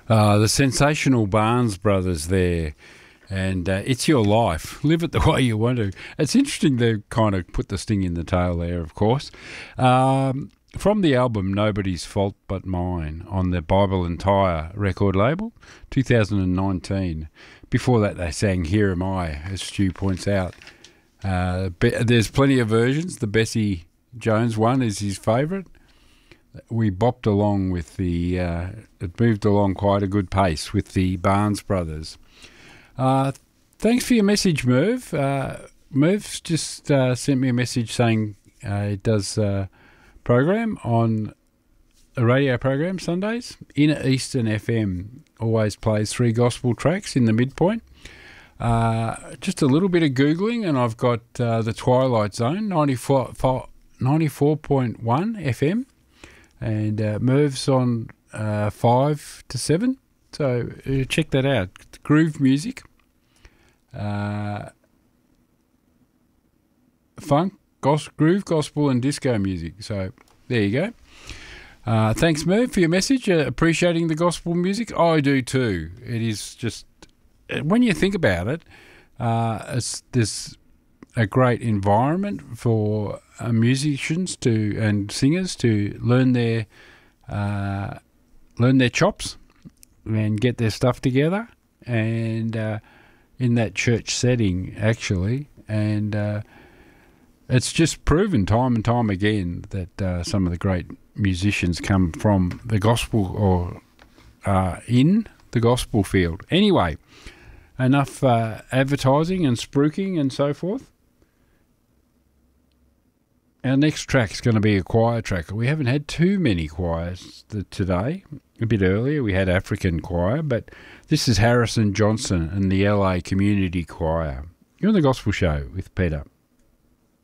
The sensational Barnes brothers there, and It's Your Life. Live it the way you want to. It's interesting they kind of put the sting in the tail there, of course. From the album Nobody's Fault But Mine on the Bible and Tyre record label, 2019. Before that they sang Here Am I, as Stu points out. There's plenty of versions. The Bessie Jones one is his favourite. We bopped along with it moved along quite a good pace with the Barnes brothers. Thanks for your message, Merv. Merv's just sent me a message saying it does a program on a radio program Sundays. Inner Eastern FM always plays 3 gospel tracks in the midpoint. Just a little bit of Googling and I've got the Twilight Zone, 94.1 FM. And Merv's on 5 to 7, so check that out. Groove music, funk, groove, gospel and disco music. So there you go. Thanks, Merv, for your message. Appreciating the gospel music. I do too. It is just, when you think about it, there's a great environment for musicians and singers to learn their chops and get their stuff together, and in that church setting actually, and it's just proven time and time again that some of the great musicians come from the gospel or in the gospel field. Anyway, enough advertising and spruiking and so forth. Our next track is going to be a choir track. We haven't had too many choirs today. A bit earlier we had African Choir, but this is Harrison Johnson and the LA Community Choir. You're on The Gospel Show with Peter.